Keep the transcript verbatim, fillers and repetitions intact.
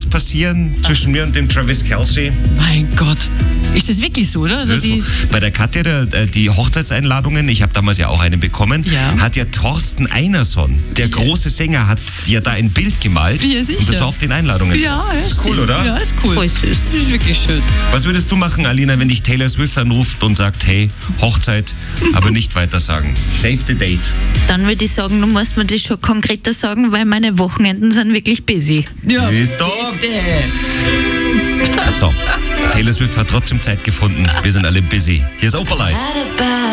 passieren zwischen mir und dem Travis Kelce. Mein Gott. Ist das wirklich so, oder? Also Also die, bei der Katja, der, die Hochzeitseinladungen, ich habe damals ja auch eine bekommen, Ja. hat ja Thorsten Einerson, der große Sänger, hat dir da ein Bild gemalt. Ja, sicher. Und das war auf den Einladungen. ja, das ist cool, stimmt. oder? Ja, ist cool. Voll süß. Das ist wirklich schön. Was würdest du machen, Alina, wenn dich Taylor Swift anruft und sagt, hey, Hochzeit, aber nicht weiter sagen? Save the date. Dann würde ich sagen, du musst mir das schon konkreter sagen, weil meine Wochenenden sind wirklich busy. Ja. Ist doch. Bitte. So, Taylor Swift hat trotzdem Zeit gefunden. Wir sind alle busy. Hier ist Opalite.